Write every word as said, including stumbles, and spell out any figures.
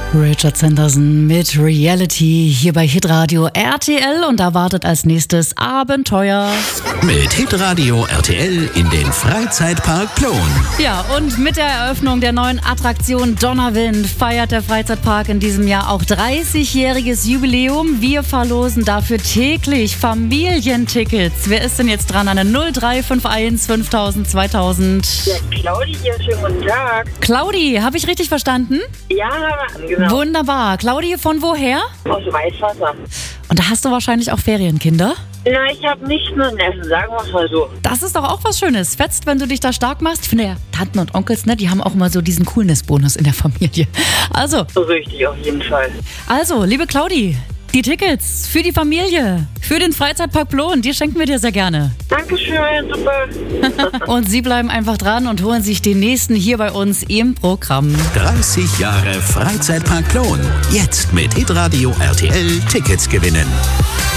Richard Sanderson mit Reality hier bei Hitradio R T L und da wartet als nächstes Abenteuer. Mit Hitradio R T L in den Freizeitpark Plon. Ja, und mit der Eröffnung der neuen Attraktion Donnerwind feiert der Freizeitpark in diesem Jahr auch dreißigjähriges Jubiläum. Wir verlosen dafür täglich Familientickets. Wer ist denn jetzt dran? Eine null drei fünf eins fünftausend zweitausend. Ja, Claudi hier, schönen guten Tag. Claudi, habe ich richtig verstanden? Ja, genau. Wunderbar. Claudi, von woher? Aus Weißwasser. Und da hast du wahrscheinlich auch Ferienkinder? Na, ich habe nicht nur Neffen, sagen wir es mal so. Das ist doch auch was Schönes. Fetzt, wenn du dich da stark machst. Ich finde ja, Tanten und Onkels, ne, die haben auch immer so diesen Coolness-Bonus in der Familie. Also, So richtig, auf jeden Fall. also, liebe Claudi, die Tickets für die Familie, für den Freizeitpark Plon, die schenken wir dir sehr gerne. Dankeschön, super. Und Sie bleiben einfach dran und holen sich den nächsten hier bei uns im Programm. dreißig Jahre Freizeitpark Plon. Jetzt mit Hitradio R T L Tickets gewinnen.